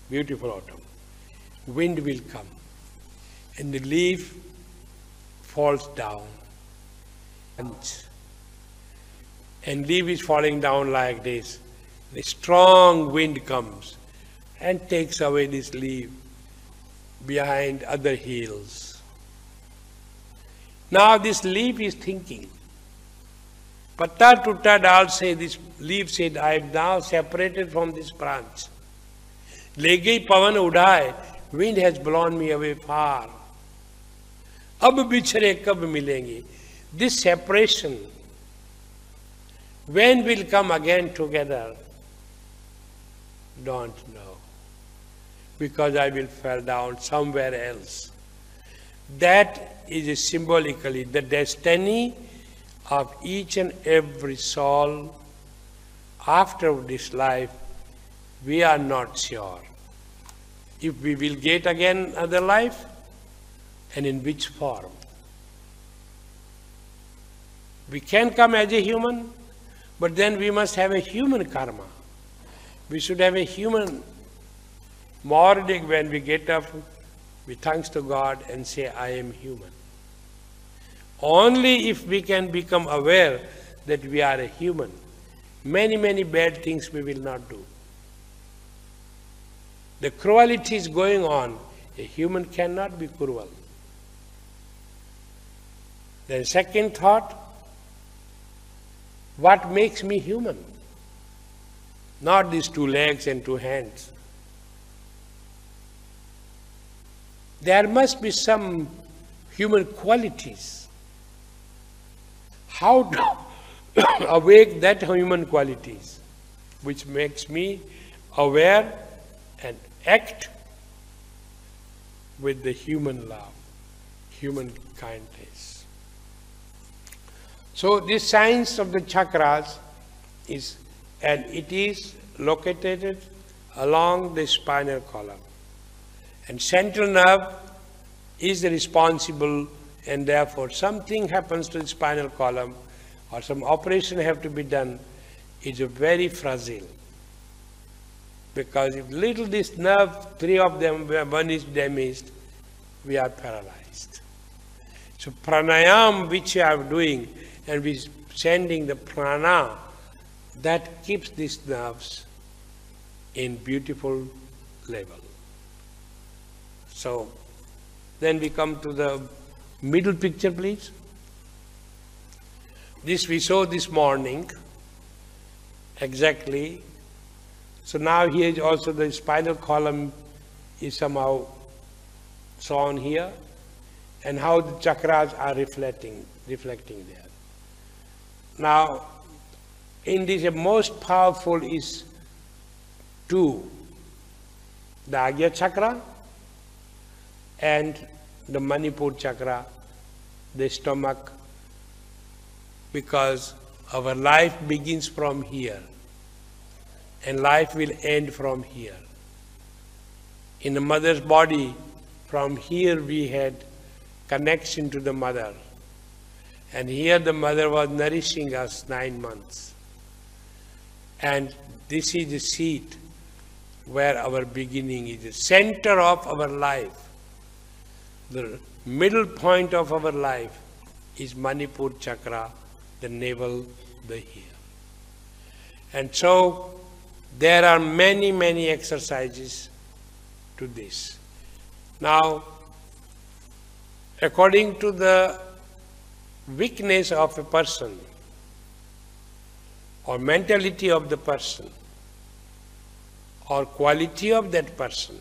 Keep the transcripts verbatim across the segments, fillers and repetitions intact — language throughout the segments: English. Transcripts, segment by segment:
beautiful autumn. Wind will come and the leaf falls down. And, and leaf is falling down like this. The strong wind comes and takes away this leaf behind other hills. Now this leaf is thinking. Patta tutta dal say, this leaf said, I am now separated from this branch. Le gayi pavan udaye, wind has blown me away far. Ab bichhare kab milenge. This separation, when will come again together? Don't know. Because I will fall down somewhere else. That is symbolically the destiny of each and every soul. After this life, we are not sure if we will get again another life and in which form. We can come as a human, but then we must have a human karma. We should have a human morning when we get up, we thanks to God and say, I am human. Only if we can become aware that we are a human, many, many bad things we will not do. The cruelty is going on. A human cannot be cruel. Then second thought, what makes me human? Not these two legs and two hands. There must be some human qualities. How to awake that human qualities which makes me aware and act with the human love, human kindness. So this science of the chakras is, and it is located along the spinal column. And central nerve is responsible, and therefore something happens to the spinal column or some operation have to be done, is very fragile. Because if little this nerve, three of them, one is damaged, we are paralyzed. So pranayam which we are doing, and we sending the prana, that keeps these nerves in beautiful level. So then we come to the middle picture, please. This we saw this morning, exactly. So now here is also the spinal column is somehow shown here, and how the chakras are reflecting, reflecting there. Now, in this, the most powerful is two, the Agya chakra and the Manipur chakra, the stomach, because our life begins from here and life will end from here. In the mother's body, from here we had connection to the mother. And here the mother was nourishing us nine months. And this is the seat where our beginning is, the center of our life. The middle point of our life is Manipur chakra, the navel, the here. And so there are many, many exercises to this. Now, according to the weakness of a person or mentality of the person or quality of that person,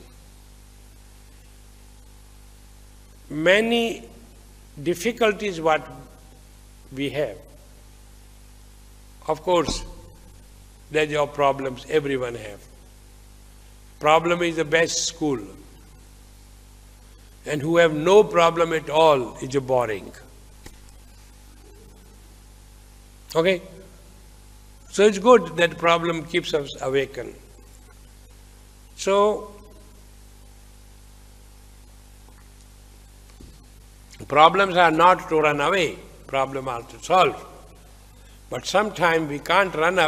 many difficulties what we have. Of course, there's your problems, everyone have. Problem is the best school. And who have no problem at all is a boring. Okay? So it's good that problem keeps us awakened. So, problems are not to run away, problems are to solve. But sometimes we can't run away.